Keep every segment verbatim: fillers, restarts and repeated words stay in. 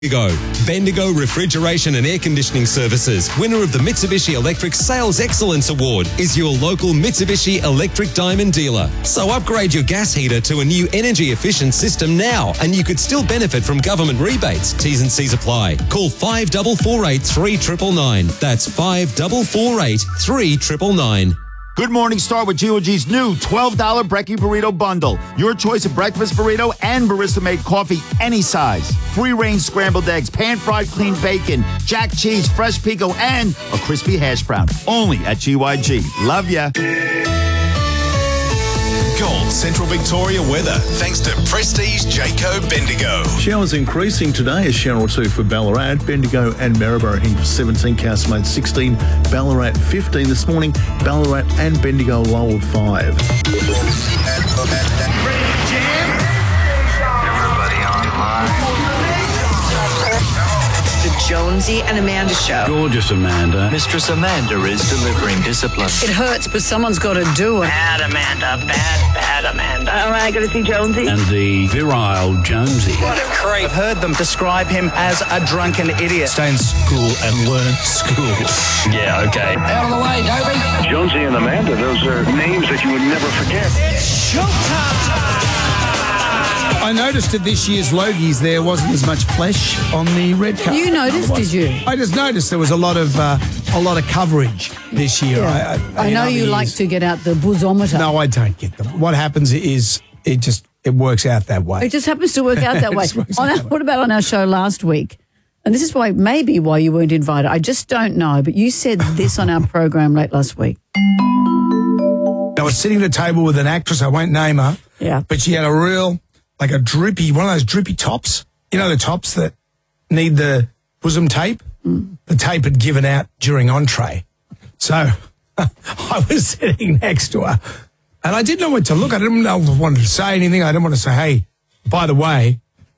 Bendigo. Bendigo Refrigeration and Air Conditioning Services, winner of the Mitsubishi Electric Sales Excellence Award, is your local Mitsubishi Electric Diamond dealer. So upgrade your gas heater to a new energy-efficient system now, and you could still benefit from government rebates. T's and C's apply. Call five four four eight, three nine nine nine. That's five four four eight, three nine nine nine. Good morning, start with G O G's new twelve dollar Brekkie Burrito Bundle. Your choice of breakfast burrito and barista-made coffee, any size. Free-range scrambled eggs, pan-fried clean bacon, jack cheese, fresh pico, and a crispy hash brown. Only at G Y G. Love ya. Gold Central Victoria weather, thanks to Prestige Jayco Bendigo. Showers increasing today, a shower or two for Ballarat, Bendigo and Maryborough heading for seventeen, Castlemate sixteen, Ballarat fifteen this morning, Ballarat and Bendigo low of five. Everybody online. The Jonesy and Amanda Show. Gorgeous Amanda. Mistress Amanda is delivering discipline. It hurts, but someone's got to do it. Bad Amanda, bad, bad Amanda. All right, got to see Jonesy. And the virile Jonesy. What a creep. I've heard them describe him as a drunken idiot. Stay in school and learn school. Yeah, okay. Out of the way, Toby. Jonesy and Amanda, those are names that you would never forget. It's showtime. I noticed at this year's Logies there wasn't as much flesh on the red carpet. You noticed, did you? I just noticed there was a lot of uh, a lot of coverage this year. Yeah. I, I, I know you like years. to get out the boozometer. No, I don't get them. What happens is it just it works out that way. It just happens to work out that way. On our, that way. What about on our show last week? And this is why maybe why you weren't invited. I just don't know. But you said this on our program late last week. I was sitting at a table with an actress. I won't name her. Yeah. But she had a real, like a droopy, one of those droopy tops. You know the tops that need the bosom tape? Mm. The tape had given out during entree. So I was sitting next to her and I didn't know what to look. I didn't know if I wanted to say anything. I didn't want to say, hey, by the way,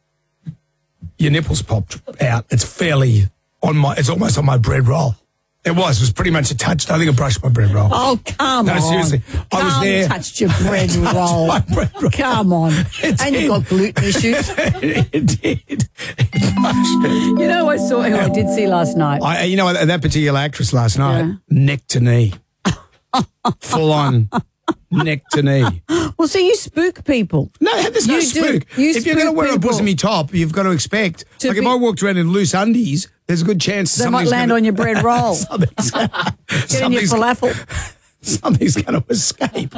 your nipples popped out. It's fairly on my, it's almost on my bread roll. It was. It was pretty much a touch. I think I brushed my bread roll. Oh, come no, on. No, seriously. I come was there. touched your bread roll. my bread roll. Come on. It and did. you got gluten issues. It did. You know, I saw who I did see last night. I, you know, that particular actress last night, Yeah. neck to knee. Full on neck to knee. Well, so you spook people. No, there's no You spook. do. You if you're going to spook wear a people. bosomy top, you've got to expect. To like be- if I walked around in loose undies, there's a good chance They might something's land gonna, on your bread roll. something's, Get in your something's, falafel. something's going to escape.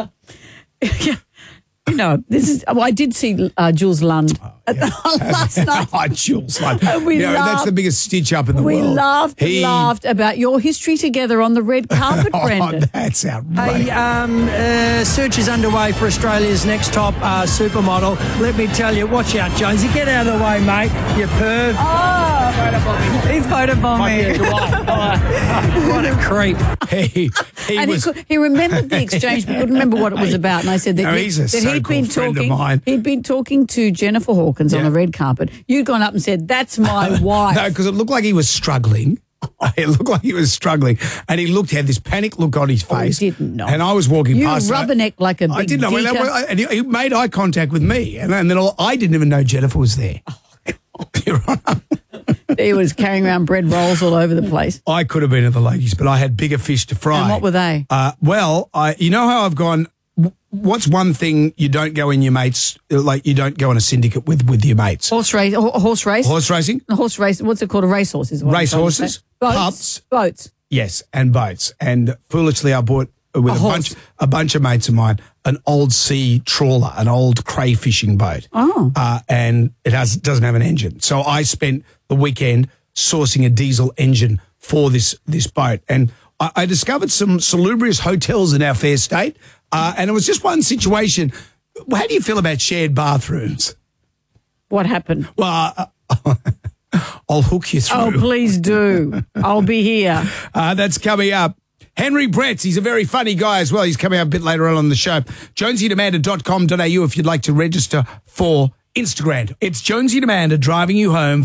You know, this is. Well, I did see uh, Jules Lund at the, last night. Oh, Jules Lund. And we you know, laughed. that's the biggest stitch up in the We world. laughed and He- laughed about your history together on the red carpet, Oh, Brendan. that's outrageous. Hey, um, uh, search is underway for Australia's next top uh, supermodel. Let me tell you, watch out, Jonesy. Get out of the way, mate. You perv. Oh, he's photobombing. What a creep. He, he And he, was. could, he remembered the exchange, but couldn't remember what it was about. And I said that, No, he, he's a that he'd so-called been friend of talking. mine. He'd been talking to Jennifer Hawkins on Yeah. the red carpet. You'd gone up and said, "That's my wife." No, because it looked like he was struggling. It looked like he was struggling, and he looked had this panic look on his Oh, he face. didn't know. And I was walking You past. rubberneck like a big I didn't know, and, geeker. I- and he, he made eye contact with me, and, and then all, I didn't even know Jennifer was there. You're right. He was carrying around bread rolls all over the place. I could have been at the ladies, but I had bigger fish to fry. And what were they? Uh, well, I, you know how I've gone. w- What's one thing you don't go in your mates like? You don't go on a syndicate with with your mates. Horse race, ho- horse race, Horse racing, A horse race. What's it called? A racehorse is what I'm race trying to horses, say. Boats, pubs. boats. Yes, and boats. And foolishly, I bought with A a, horse. bunch a bunch of mates of mine an old sea trawler, an old crayfishing boat. Oh. Uh, and it has doesn't have an engine. So I spent the weekend sourcing a diesel engine for this this boat, and I, I discovered some salubrious hotels in our fair state. Uh, and it was just one situation. How do you feel about shared bathrooms? What happened? Well, uh, I'll hook you through. Oh, please do. I'll be here. Uh, that's coming up. Henry Bretts, he's a very funny guy as well. He's coming up a bit later on on the show. jonesy and amanda dot com dot a u if you'd like to register for Instagram. It's Jonesy and Amanda driving you home.